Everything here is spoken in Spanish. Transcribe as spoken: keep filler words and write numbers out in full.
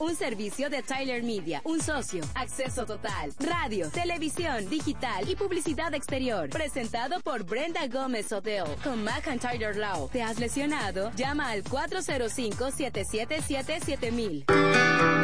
Un servicio de Tyler Media, un socio, acceso total, radio, televisión, digital y publicidad exterior. Presentado por Brenda Gómez Odell con McIntyre Law. ¿Te has lesionado? Llama al cuatro cero cinco, siete siete siete, siete mil.